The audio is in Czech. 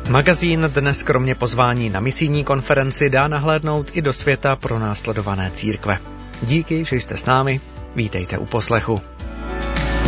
Magazín dnes kromě pozvání na misijní konferenci dá nahlédnout i do světa pronásledované církve. Díky, že jste s námi, vítejte u poslechu.